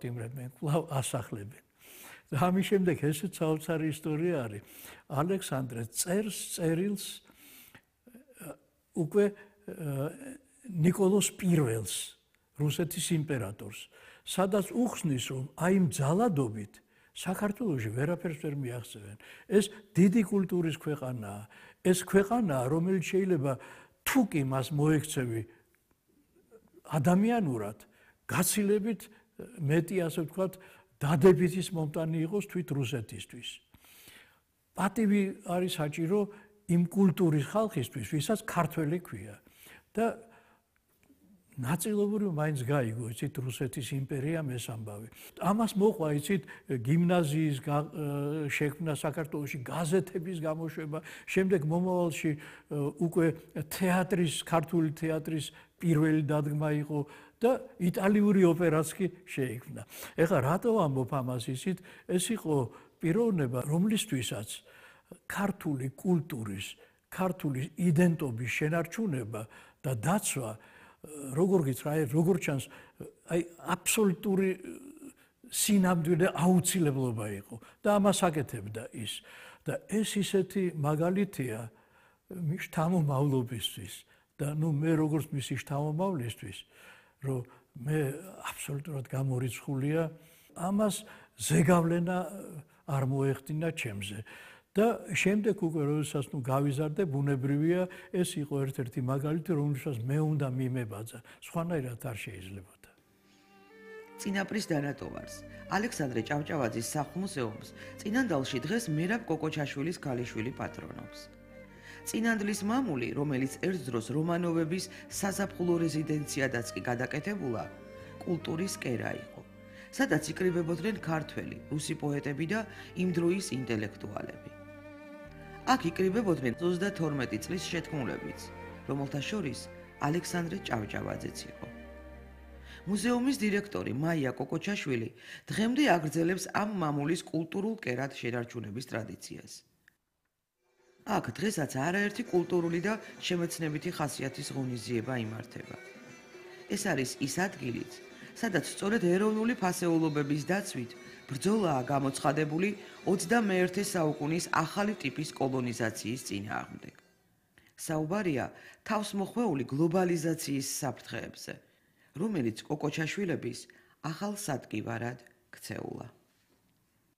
იმრებენ, კვლავ ასახლებენ. ამის შემდეგ ესეც საოცარი ისტორია არის. ალექსანდრე წერილს უკვე ნიკოლოზ პირველს, რუსეთის იმპერატორს, სადაც უხსნის, რომ აი იმ ძალადობით საქართველოში ვერაფერს ვერ მიაღწევენ. ეს დიდი კულტურის ქვეყანაა. ეს ქვეყანაა, რომელიც შეიძლება თუ კი მას მოექცევი ადამიანურად, გაცილებით მეტი, ასე ვთქვათ, დადებითის მომტანი იყოს თვით რუსეთისთვის. პატივი არის საჭირო იმ კულტურის ხალხისთვის, ვისაც ქართველი ქვია. და ნაწილობრივ მაინც გაიგო, იცით, რუსეთის იმპერიამ ეს ამბავი. ამას მოყვა, იცით, გიმნაზიის შექმნა საქართველოში, გაზეთების გამოშვება, შემდეგ მომავალში უკვე თეატრის, ქართული თეატრის პირველი დადგმა იყო და იტალიური ოპერაც კი შეიქმნა. ეხლა რატო ამბობ ამას, იცით, ეს იყო პიროვნება, რომლისთვისაც ქართული კულტურის, ქართული იდენტობის შენარჩუნება და დაცვა, როგორ ჩანს, აი აბსოლუტური სინამდვილე აუცილებლობა იყო და ამას აკეთებდა ის. და ეს ისეთი მაგალითია შთამომავლობისთვის და მე როგორც მისი შთამომავლისთვის, რომ მე აბსოლუტურად გამორიცხულია, ამას ზეგავლენა არ მოეხდინა ჩემზე. და შემდეგ უკვე როდესაც გავიზარდე, ბუნებრივია, ეს იყო ერთ-ერთი მაგალითი, რომელსაც მე უნდა მიმებაძა. სხვანაირად არ შეიძლებოდა. წინაპრის დანატოვარს, ალექსანდრე ჭავჭავაძის სახლ-მუზეუმს წინანდალში დღეს მერაბ კოკოჩაშვილის ქალიშვილი პატრონობს. წინანდლის მამული, რომელიც ერთ დროს რომანოვების საზაფხულო რეზიდენციადაც კი გადაკეთებულა, კულტურის კერა იყო, სადაც იკრიბებოდნენ ქართველი, რუსი პოეტები და იმ დროის ინტელექტუალები. აქ იკრიბებოდნენ 32 წლის შეთქმულებიც, რომელთა შორის ალექსანდრე ჭავჭავაძეც იყო. მუზეუმის დირექტორი მაია კოკოჩაშვილი დღემდე აგრძელებს ამ მამულის კულტურულ კერად შენარჩუნების ტრადიციას. აქ დღესაც არაერთი კულტურული და შემეცნებითი ხასიათის ღონისძიება იმართება. ეს არის ის ადგილიც, სადაც სწორედ ეროვნული ფასეულობების დაცვით ბრძოლაა გამოცხადებული 21 საუკუნის ახალი ტიპის კოლონიზაციის წინააღმდეგ. საუბარია თავსმოხვეული გლობალიზაციის საფრთხეებზე, რომელიც კოკოჩაშვილების ახალ სადგივარად ქცეულა.